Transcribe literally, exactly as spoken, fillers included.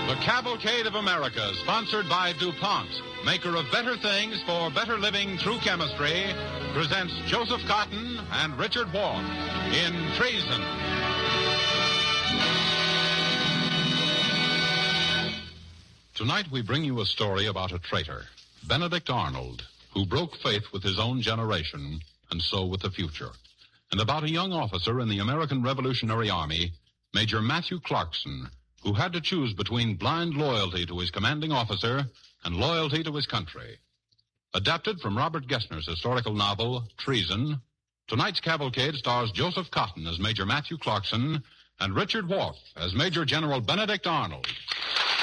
The Cavalcade of America, sponsored by DuPont, maker of better things for better living through chemistry, presents Joseph Cotton and Richard Wolff in Treason. Tonight we bring you a story about a traitor, Benedict Arnold, who broke faith with his own generation and so with the future, and about a young officer in the American Revolutionary Army, Major Matthew Clarkson, who had to choose between blind loyalty to his commanding officer and loyalty to his country. Adapted from Robert Gessner's historical novel, Treason, tonight's Cavalcade stars Joseph Cotton as Major Matthew Clarkson and Richard Wolff as Major General Benedict Arnold.